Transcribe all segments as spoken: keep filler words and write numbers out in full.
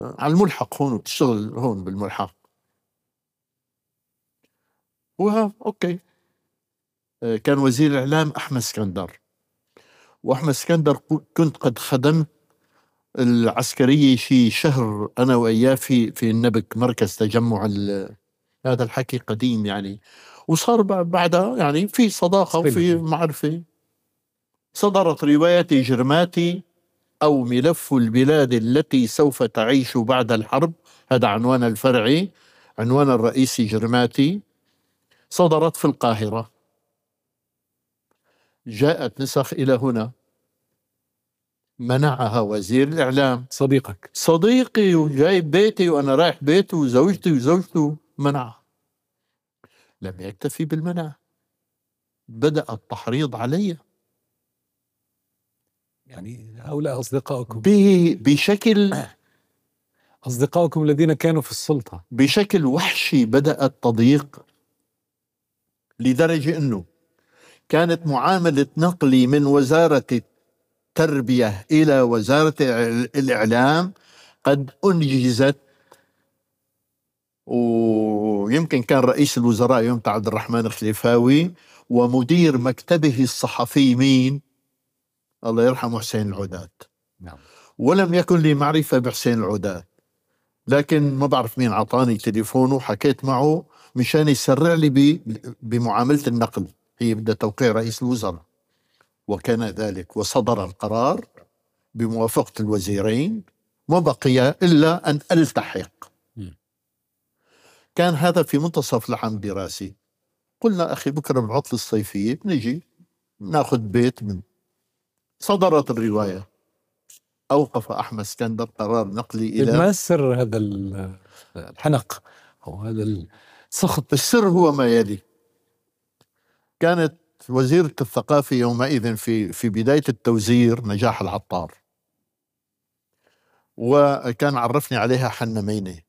على الملحق هون، بتشتغل هون بالملحق. وها اوكي. كان وزير الاعلام احمد اسكندر، واحمد اسكندر كنت قد خدمت العسكريه شي شهر انا واياه في في النبك، مركز تجمع. هذا الحكي قديم يعني، وصار بعدها يعني في صداقه وفي معرفه. صدرت روايه جرماتي او ملف البلاد التي سوف تعيش بعد الحرب، هذا عنوان الفرعي. عنوان الرئيسي جرماتي. صدرت في القاهره، جاءت نسخ الى هنا، منعها وزير الإعلام. صديقك صديقي وجايب بيتي وأنا رايح بيته وزوجتي وزوجته، منعها. لم يكتفي بالمنع، بدأ التحريض علي. يعني هؤلاء أصدقائكم بشكل أصدقائكم الذين كانوا في السلطة بشكل وحشي. بدأ التضييق لدرجة أنه كانت معاملة نقلي من وزارة التربية إلى وزارة الإعلام قد أنجزت. ويمكن كان رئيس الوزراء يومتها عبد الرحمن الخليفاوي، ومدير مكتبه الصحفي مين؟ الله يرحمه حسين العودات. نعم. ولم يكن لي معرفة بحسين العودات، لكن ما بعرف مين عطاني تليفونه، حكيت معه مشان يسرع لي بمعاملة النقل. هي بدها توقيع رئيس الوزراء، وكان ذلك، وصدر القرار بموافقة الوزيرين. ما بقي إلا أن ألتحق. كان هذا في منتصف العام الدراسي. قلنا أخي بكرة بالعطلة الصيفية بنجي ناخذ بيت من. صدرت الرواية، أوقف أحمد اسكندر قرار نقلي إلى. ما سر هذا الحنق أو هذا السخط؟ السر هو ما يلي. كانت وزيرة الثقافة يومئذ في في بداية التوزير نجاح العطار، وكان عرفني عليها حنا مينة.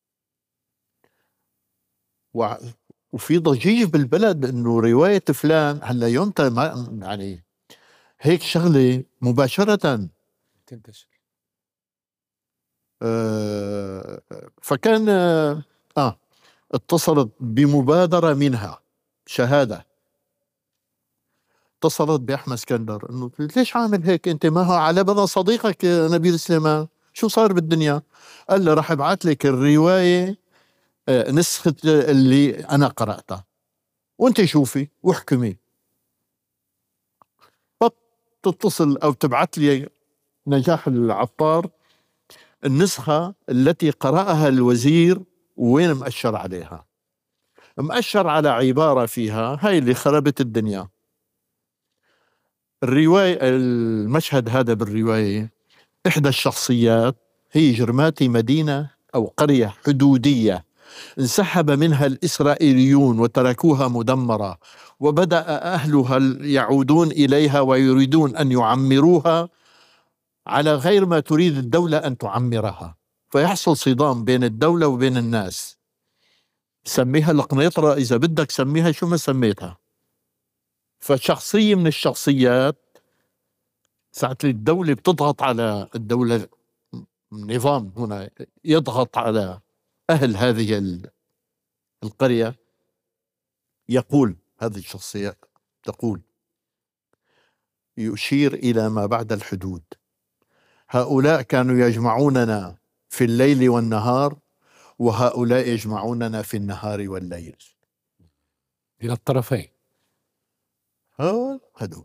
وفي ضجيج بالبلد انه رواية فلان. هلا يومتها ما يعني هيك شغلة مباشرة تنتشر. آه فكان آه, اه اتصلت بمبادرة منها شهادة. اتصلت بأحمد اسكندر انه ليش عامل هيك انت؟ ما هو على بنا صديقك نبيل سليمان، شو صار بالدنيا؟ قال له راح ابعث لك الرواية آه نسخة اللي انا قرأتها وانت شوفي واحكمي. تتصل او تبعث لي نجاح العطار النسخة التي قرأها الوزير، وين مأشر عليها؟ مأشر على عبارة فيها هاي اللي خربت الدنيا. الرواية، المشهد هذا بالرواية، إحدى الشخصيات هي جرماتي، مدينة أو قرية حدودية انسحب منها الإسرائيليون وتركوها مدمرة، وبدأ أهلها يعودون إليها ويريدون أن يعمروها على غير ما تريد الدولة أن تعمرها، فيحصل صدام بين الدولة وبين الناس. سميها القنيطرة إذا بدك، سميها شو ما سميتها. فشخصية من الشخصيات ساعة الدولة بتضغط على الدولة، النظام هنا يضغط على أهل هذه القرية، يقول هذه الشخصية تقول، يشير إلى ما بعد الحدود: هؤلاء كانوا يجمعوننا في الليل والنهار، وهؤلاء يجمعوننا في النهار والليل. إلى الطرفين. هدول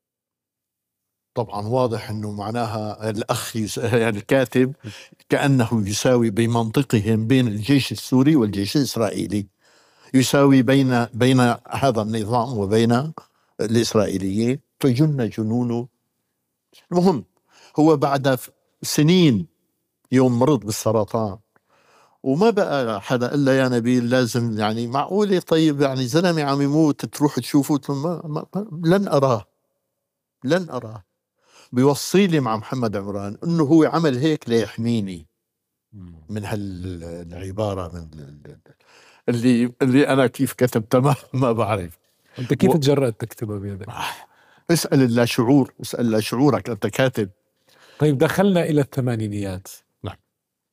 طبعا واضح أنه معناها الأخ يس... يعني الكاتب كأنه يساوي بمنطقهم بين الجيش السوري والجيش الإسرائيلي، يساوي بين بين هذا النظام وبين الإسرائيليين، فجن جنونه. المهم هو بعد سنين يوم مرض بالسرطان، وما بقى حدا إلا يا نبيل لازم يعني معقولة طيب يعني زلمة عم يموت تروح تشوفه؟ ما ما لن أراه لن أراه. بيوصي لي مع محمد عمران إنه هو عمل هيك ليحميني من هالعبارة من اللي اللي أنا كيف كتبتها ما, ما بعرف. أنت كيف و... تجرأت تكتبها بيدك؟ اسأل الله شعور، اسأل الله شعورك أنت كاتب. طيب دخلنا إلى الثمانينيات.